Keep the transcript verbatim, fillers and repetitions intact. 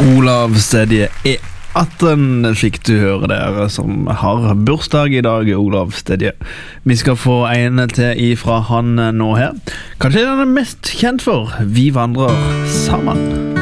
Olav Stedje E atten fikk du høre der, som har bursdag i dag, Olav Stedje. Vi skal få en til ifra han nå her. Kanskje den er mest kjent for Vi vandrer sammen.